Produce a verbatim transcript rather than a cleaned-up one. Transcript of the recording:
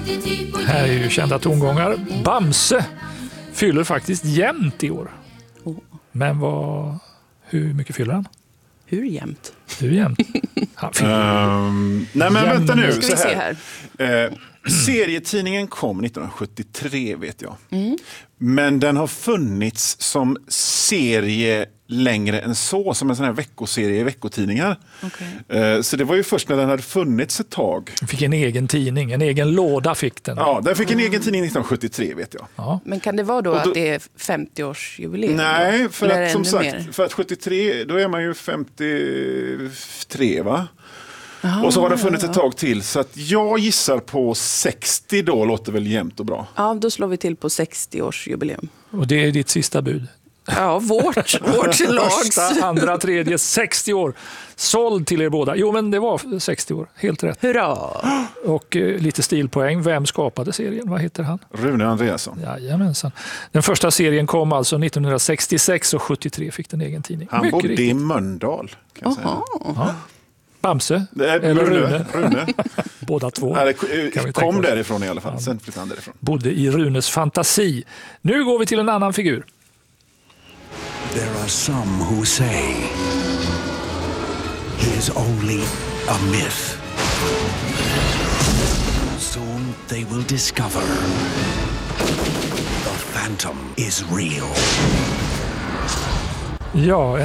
Här är ju kända tongångar. Bamse fyller faktiskt jämnt i år. Oh. Men vad, hur mycket fyller han? Hur jämnt? Hur jämnt? Han um, nej men vänta nu. Ska vi så se här. här. Eh, serietidningen kom nittonhundrasjuttiotre vet jag. Mm. Men den har funnits som serie längre än så, som en sån här veckoserie i veckotidningar. Okay. Eh, så det var ju först när den hade funnits ett tag. Den fick en egen tidning, en egen låda fick den. Ja, den fick en egen tidning nittonhundrasjuttiotre vet jag. Ja. Men kan det vara då, då att det är femtio-årsjubileum? Nej, för Eller är att det som ännu sagt, mer? för att sjuttiotre, då är man ju femtiotre va? Aha, och så har den funnits ja. ett tag till, så att jag gissar på sextio då, låter väl jämnt och bra. Ja, då slår vi till på sextio-årsjubileum. Och det är ditt sista bud. Ja, vårt, vårt lags. Första, andra, tredje, sextio år. Såld till er båda. Jo, men det var sextio år. Helt rätt. Hurra! Och eh, lite stilpoäng. Vem skapade serien? Vad heter han? Rune Andreasson. Jajamensan. Den första serien kom alltså nittonhundrasextiosex och sjuttiotre fick den egen tidning. Han Mycket bodde riktigt. i Mölndal. Kan jag säga. Ja. Bamse? Det är Eller Rune? Rune. Rune. Båda två. Nej, Kan vi det tänka kom oss. därifrån i alla fall. Sen flyttade han därifrån. Bodde i Runes fantasi. Nu går vi till en annan figur. There are some who say he is only a myth. Soon they will discover the Phantom is real. Ja,